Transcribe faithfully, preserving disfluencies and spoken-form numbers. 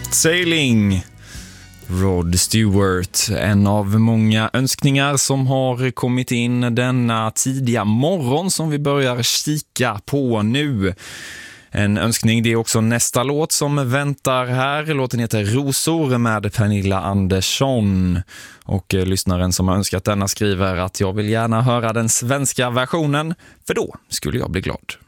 Smooth Sailing. Rod Stewart, en av många önskningar som har kommit in denna tidiga morgon som vi börjar kika på nu. En önskning, det är också nästa låt som väntar här. Låten heter Rosor med Pernilla Andersson. Och eh, lyssnaren som har önskat denna skriver att jag vill gärna höra den svenska versionen, för då skulle jag bli glad.